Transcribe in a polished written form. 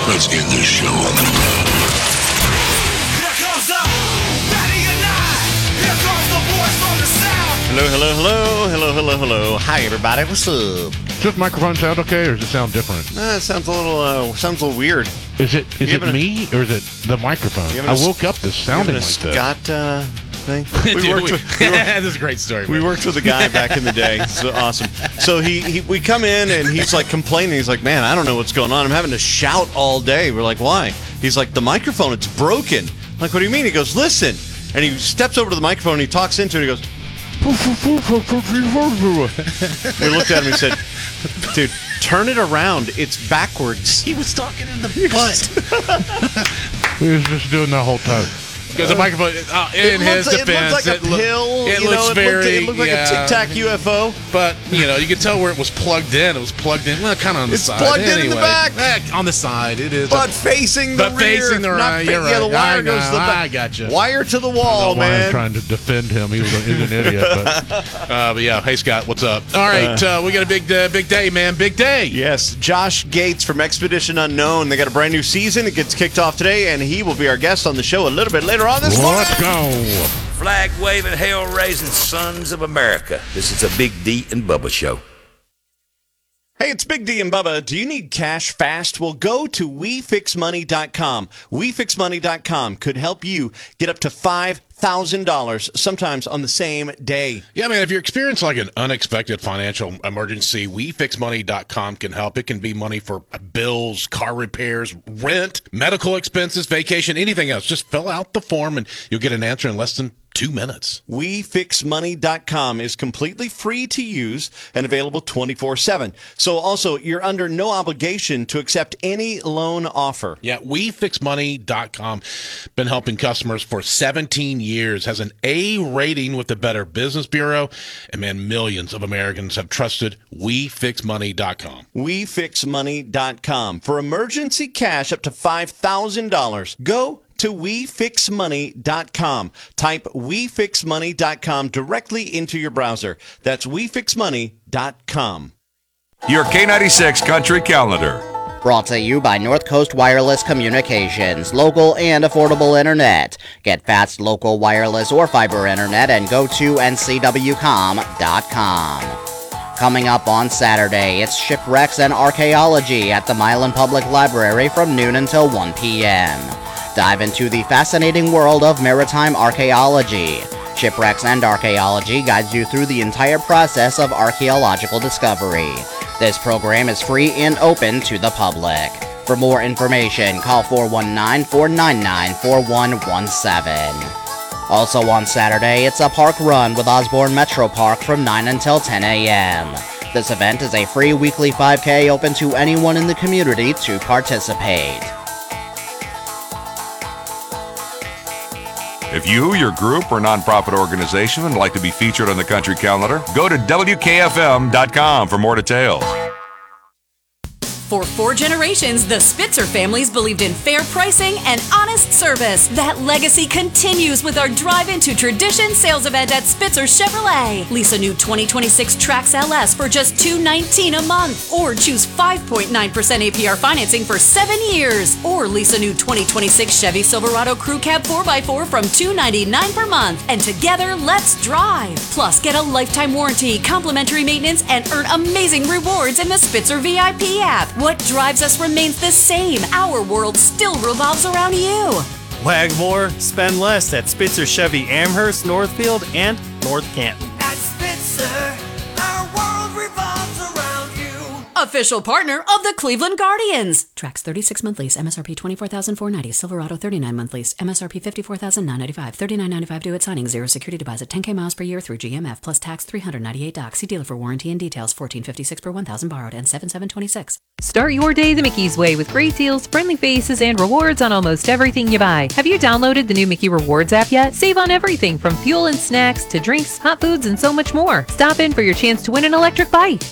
Let's get this show on the road. Here comes the ready or not. Here comes the voice from the south. Hello, hello, hello, hello, hello, hello. Hi, everybody. What's up? Does this microphone sound okay, or does it sound different? It sounds a little weird. Is it me, or is it the microphone? I woke up this sounding like this. Scott thing. This is a great story. We worked with a guy back in the day. So awesome. So we come in and he's like complaining. He's like, man, I don't know what's going on. I'm having to shout all day. We're like, why? He's like, the microphone, it's broken. I'm like, what do you mean? He goes, listen. And he steps over to the microphone and he talks into it. He goes, we looked at him and said, dude, turn it around. It's backwards. He was talking in the butt. We was just doing that whole time. Because the microphone, in his defense, it looked like a pill. It looks very. It looked like a Tic Tac UFO. But you could tell where it was plugged in. It was plugged in, well, kind of on the side. It's plugged in the back. On the side, it is. But facing the rear. But facing the right. You're right. Yeah, the wire goes to the back. I got you. Wire to the wall, man. Trying to defend him. He's an idiot. But yeah, hey Scott, what's up? All right, we got a big day, man. Big day. Yes, Josh Gates from Expedition Unknown. They got a brand new season. It gets kicked off today, and he will be our guest on the show a little bit later on this morning. Let's go. Flag-waving, hell-raising sons of America. This is a Big D and Bubba show. Hey, it's Big D and Bubba. Do you need cash fast? Well, go to WeFixMoney.com. WeFixMoney.com could help you get up to $5,000 sometimes on the same day. Yeah, man, if you experience like an unexpected financial emergency, WeFixMoney.com can help. It can be money for bills, car repairs, rent, medical expenses, vacation, anything else. Just fill out the form and you'll get an answer in less than 2 minutes. WeFixMoney.com is completely free to use and available 24/7. So also, you're under no obligation to accept any loan offer. Yeah, WeFixMoney.com. Been helping customers for 17 years. Has an A rating with the Better Business Bureau. And man, millions of Americans have trusted WeFixMoney.com. WeFixMoney.com. For emergency cash up to $5,000, go to WeFixMoney.com. Type WeFixMoney.com directly into your browser. That's WeFixMoney.com. Your K96 Country Calendar. Brought to you by North Coast Wireless Communications, local and affordable internet. Get fast local wireless or fiber internet and go to ncwcom.com. Coming up on Saturday, it's Shipwrecks and Archaeology at the Milan Public Library from noon until 1 p.m. Dive into the fascinating world of maritime archaeology. Shipwrecks and Archaeology guides you through the entire process of archaeological discovery. This program is free and open to the public. For more information, call 419-499-4117. Also on Saturday, it's a park run with Osborne Metro Park from 9 until 10 a.m. This event is a free weekly 5K open to anyone in the community to participate. If you, your group, or nonprofit organization would like to be featured on the Country Calendar, go to WKFM.com for more details. For 4 generations, the Spitzer families believed in fair pricing and honest service. That legacy continues with our drive-into tradition sales event at Spitzer Chevrolet. Lease a new 2026 Trax LS for just $219 a month, or choose 5.9% APR financing for 7 years, or lease a new 2026 Chevy Silverado Crew Cab 4x4 from $299 per month. And together, let's drive. Plus, get a lifetime warranty, complimentary maintenance, and earn amazing rewards in the Spitzer VIP app. What drives us remains the same. Our world still revolves around you. Wag more, spend less at Spitzer Chevy Amherst, Northfield, and North Canton. At Spitzer, our world revolves around you. Official partner of the Cleveland Guardians. Trax 36-month lease, MSRP $24,490. Silverado 39-month lease, MSRP $54,995. $39.95 due at signing. 0 security deposit. 10K miles per year through GMF plus tax. $398. See dealer for warranty and details. $14.56 per 1,000 borrowed and $7,726. Start your day the Mickey's way with great deals, friendly faces, and rewards on almost everything you buy. Have you downloaded the new Mickey Rewards app yet? Save on everything from fuel and snacks to drinks, hot foods, and so much more. Stop in for your chance to win an electric bike.